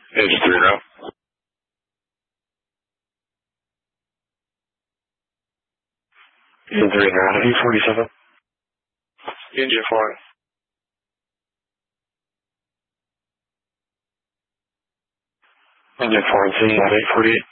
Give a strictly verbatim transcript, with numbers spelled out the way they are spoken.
It's three now. In three now, eight forty-seven. Engine four. Engine four and C at eight forty-eight.